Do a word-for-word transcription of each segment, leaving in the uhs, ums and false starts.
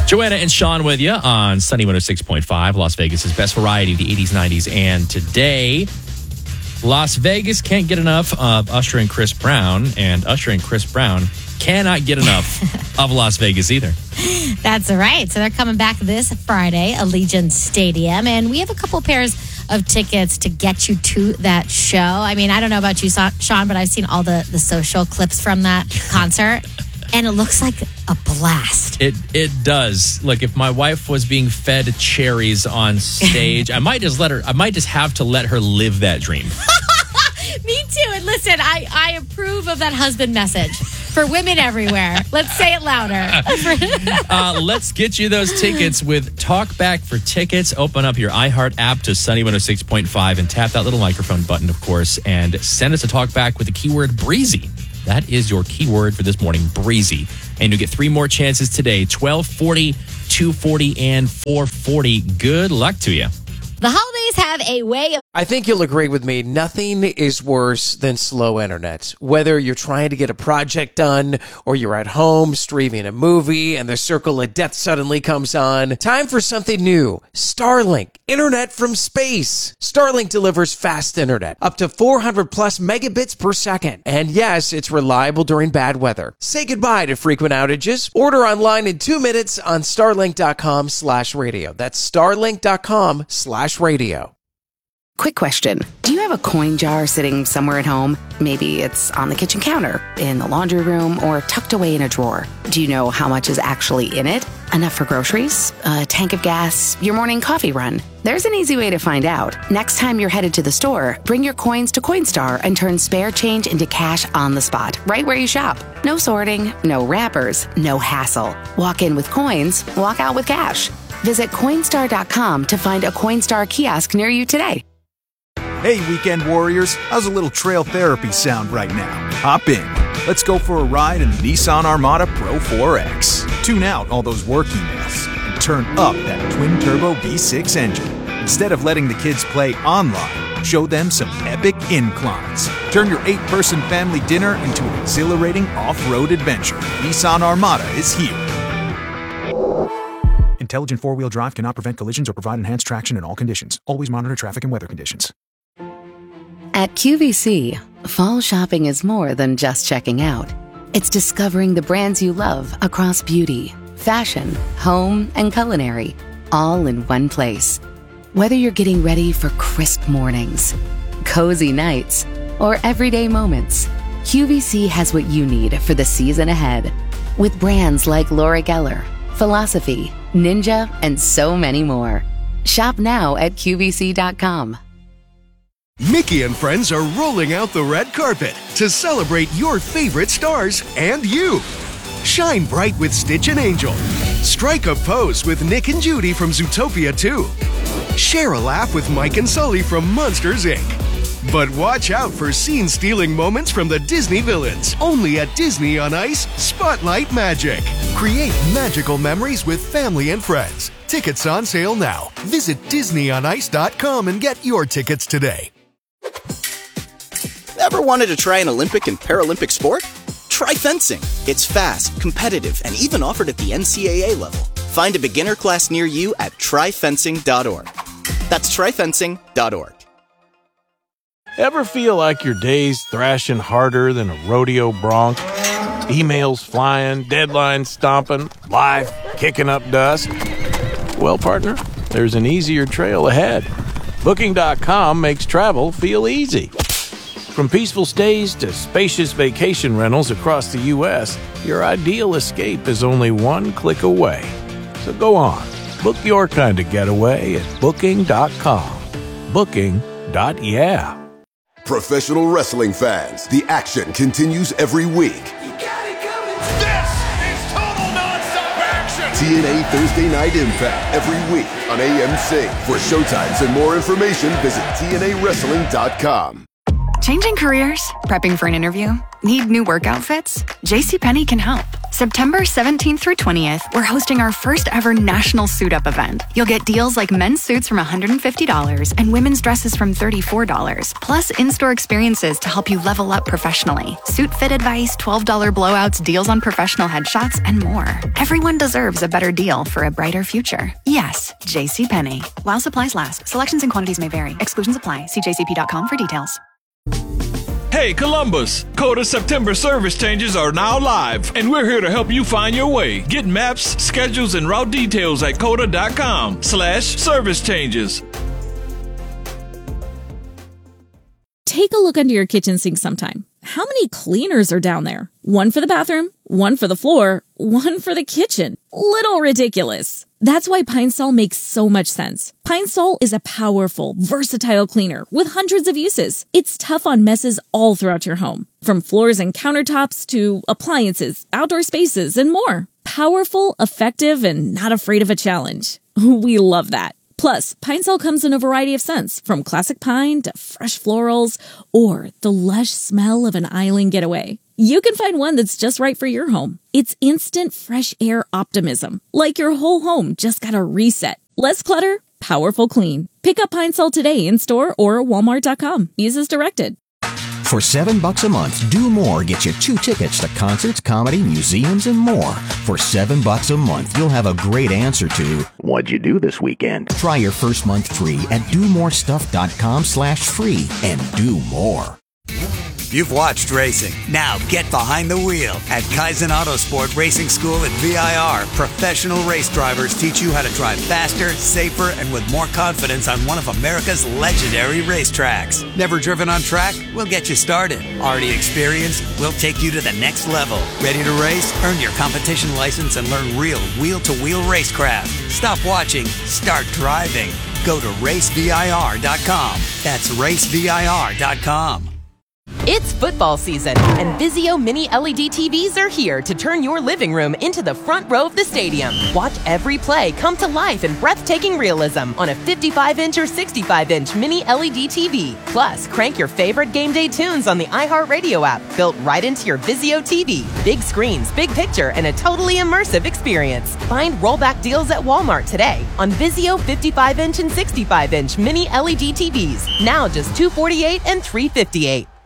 Joanna and Sean with you on Sunny one oh six point five, Las Vegas' best variety of the eighties, nineties, and today. Las Vegas can't get enough of Usher and Chris Brown, and Usher and Chris Brown cannot get enough of Las Vegas either. That's right. So they're coming back this Friday, Allegiant Stadium, and we have a couple pairs of tickets to get you to that show. I mean, I don't know about you, Sean, but I've seen all the, the social clips from that concert. And it looks like a blast. It it does. Look, if my wife was being fed cherries on stage, I might just let her. I might just have to let her live that dream. Me too. And listen, I, I approve of that husband message for women everywhere. Let's say it louder. uh, let's get you those tickets with Talkback for Tickets. Open up your iHeart app to Sunny one oh six point five and tap that little microphone button, of course, and send us a Talkback with the keyword breezy. That is your keyword for this morning, breezy. And you get three more chances today, twelve forty, two forty, and four forty. Good luck to you. The holidays have a way of... I think you'll agree with me. Nothing is worse than slow internet. Whether you're trying to get a project done or you're at home streaming a movie and the circle of death suddenly comes on. Time for something new. Starlink. Internet from space. Starlink delivers fast internet. Up to four hundred plus megabits per second. And yes, it's reliable during bad weather. Say goodbye to frequent outages. Order online in two minutes on starlink.com slash radio. That's starlink.com slash radio. Quick question. Do you have a coin jar sitting somewhere at home? Maybe it's on the kitchen counter, in the laundry room, or tucked away in a drawer. Do you know how much is actually in it? Enough for groceries? A tank of gas? Your morning coffee run? There's an easy way to find out. Next time you're headed to the store, bring your coins to Coinstar and turn spare change into cash on the spot, right where you shop. No sorting, no wrappers, no hassle. Walk in with coins, walk out with cash. Visit Coinstar dot com to find a Coinstar kiosk near you today. Hey, weekend warriors, how's a little trail therapy sound right now? Hop in. Let's go for a ride in the Nissan Armada Pro four X. Tune out all those work emails and turn up that twin-turbo V six engine. Instead of letting the kids play online, show them some epic inclines. Turn your eight-person family dinner into an exhilarating off-road adventure. Nissan Armada is here. Intelligent four-wheel drive cannot prevent collisions or provide enhanced traction in all conditions. Always monitor traffic and weather conditions. At Q V C, fall shopping is more than just checking out. It's discovering the brands you love across beauty, fashion, home, and culinary, all in one place. Whether you're getting ready for crisp mornings, cozy nights, or everyday moments, Q V C has what you need for the season ahead. With brands like Laura Geller, Philosophy, Ninja, and so many more. Shop now at Q V C dot com. Mickey and friends are rolling out the red carpet to celebrate your favorite stars and you. Shine bright with Stitch and Angel. Strike a pose with Nick and Judy from Zootopia two. Share a laugh with Mike and Sully from Monsters, Incorporated. But watch out for scene-stealing moments from the Disney villains. Only at Disney on Ice, Spotlight Magic. Create magical memories with family and friends. Tickets on sale now. Visit Disney on Ice dot com and get your tickets today. Ever wanted to try an Olympic and Paralympic sport? Try fencing. It's fast, competitive, and even offered at the N C A A level. Find a beginner class near you at try fencing dot org. That's try fencing dot org. Ever feel like your day's thrashing harder than a rodeo bronc? Emails flying, deadlines stomping, life kicking up dust? Well, partner, there's an easier trail ahead. Booking dot com makes travel feel easy. From peaceful stays to spacious vacation rentals across the U S, your ideal escape is only one click away. So go on, book your kind of getaway at Booking dot com. Booking. Yeah. Professional wrestling fans, the action continues every week. You got it coming. This is total nonstop action. T N A Thursday Night Impact every week on A M C. For showtimes and more information, visit T N A wrestling dot com. Changing careers? Prepping for an interview? Need new work outfits? JCPenney can help. September seventeenth through twentieth, we're hosting our first ever national suit up event. You'll get deals like men's suits from one hundred fifty dollars and women's dresses from thirty-four dollars, plus in-store experiences to help you level up professionally. Suit fit advice, twelve dollars blowouts, deals on professional headshots, and more. Everyone deserves a better deal for a brighter future. Yes, JCPenney. While supplies last, selections and quantities may vary. Exclusions apply. See j c p dot com for details. Hey Columbus, Coda September service changes are now live, and we're here to help you find your way. Get maps, schedules, and route details at coda.com slash service changes. Take a look under your kitchen sink sometime. How many cleaners are down there? One for the bathroom, one for the floor, one for the kitchen. Little ridiculous. That's why Pine Sol makes so much sense. Pine Sol is a powerful, versatile cleaner with hundreds of uses. It's tough on messes all throughout your home, from floors and countertops to appliances, outdoor spaces, and more. Powerful, effective, and not afraid of a challenge. We love that. Plus, Pine Sol comes in a variety of scents, from classic pine to fresh florals or the lush smell of an island getaway. You can find one that's just right for your home. It's instant fresh air optimism, like your whole home just got a reset. Less clutter, powerful clean. Pick up Pine Sol today in store or walmart dot com. Use as directed. For seven bucks a month, Do More gets you two tickets to concerts, comedy, museums, and more. For seven bucks a month, you'll have a great answer to what'd you do this weekend? Try your first month free at do more stuff dot com slash free and do more. You've watched racing. Now get behind the wheel. At Kaizen Autosport Racing School at V I R, professional race drivers teach you how to drive faster, safer, and with more confidence on one of America's legendary racetracks. Never driven on track? We'll get you started. Already experienced? We'll take you to the next level. Ready to race? Earn your competition license and learn real wheel-to-wheel racecraft. Stop watching. Start driving. Go to race V I R dot com. That's race V I R dot com. It's football season, and Vizio Mini L E D T Vs are here to turn your living room into the front row of the stadium. Watch every play come to life in breathtaking realism on a fifty-five inch or sixty-five inch Mini L E D T V. Plus, crank your favorite game day tunes on the iHeartRadio app, built right into your Vizio T V. Big screens, big picture, and a totally immersive experience. Find rollback deals at Walmart today on Vizio fifty-five inch and sixty-five inch Mini L E D T Vs. Now just two hundred forty-eight dollars and three hundred fifty-eight dollars.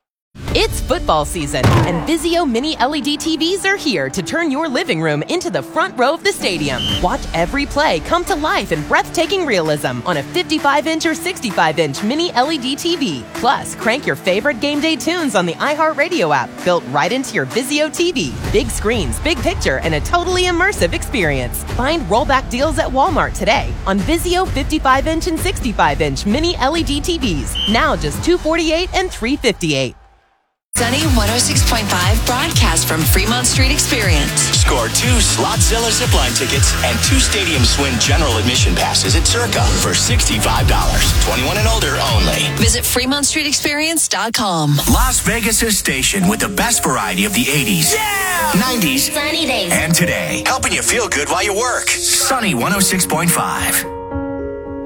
It's football season, and Vizio Mini L E D T Vs are here to turn your living room into the front row of the stadium. Watch every play come to life in breathtaking realism on a fifty-five inch or sixty-five inch Mini L E D T V. Plus, crank your favorite game day tunes on the iHeartRadio app, built right into your Vizio T V. Big screens, big picture, and a totally immersive experience. Find rollback deals at Walmart today on Vizio fifty-five inch and sixty-five inch Mini L E D T Vs. Now just two hundred forty-eight dollars and three hundred fifty-eight dollars. Sunny one oh six point five broadcast from Fremont Street Experience. Score two Slotzilla zipline tickets and two Stadium Swim general admission passes at Circa for sixty-five dollars. twenty-one and older only. Visit fremont street experience dot com. Las Vegas' station with the best variety of the eighties, yeah! nineties, Sunny days, and today. Helping you feel good while you work. Sunny one oh six point five.